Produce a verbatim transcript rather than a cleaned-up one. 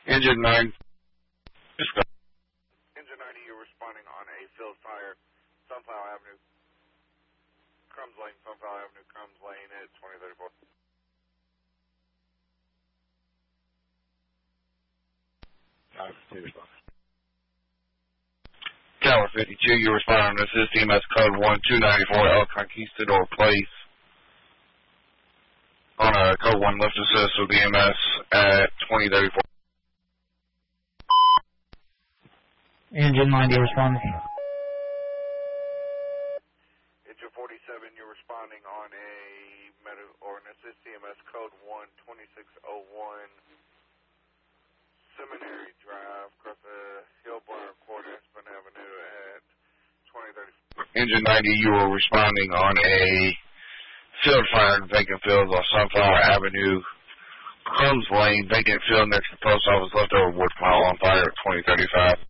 Engine nine. Engine ninety, you're responding on a field fire, Sunflower Avenue, Crumbs Lane, Sunflower Avenue, Crumbs Lane at twenty thirty-four. Tower fifty-two, you're responding to assist E M S code one two nine four El Conquistador Place. On a code one lift assist with E M S at twenty thirty-four. Engine ninety responding. Engine forty-seven, you're responding on a med- or an assist E M S code one twenty-six oh one Seminary Drive, across the Hillblower Court, Aspen Avenue at twenty thirty-four. Engine ninety, you were responding on a field fire in vacant field on Sunflower Avenue, Crumbs Lane, vacant field next to post office, leftover wood pile on fire at twenty thirty-five.